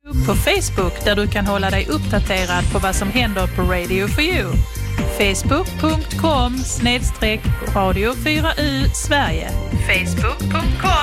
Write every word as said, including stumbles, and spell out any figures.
På Facebook där du kan hålla dig uppdaterad på vad som händer på Radio for You. facebook punkt com snedstreck radio fyra u Sverige. facebook punkt com